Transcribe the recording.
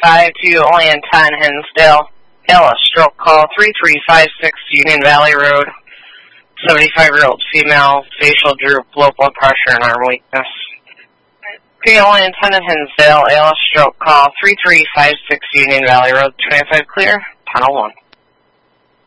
25 to Land 10, Hinsdale. ALS stroke call 3356 Union Valley Road. 75-year-old female, facial droop, low blood pressure, and arm weakness. Land 10 in Hinsdale, ALS stroke call 3356 Union Valley Road. 25 clear, tunnel 1.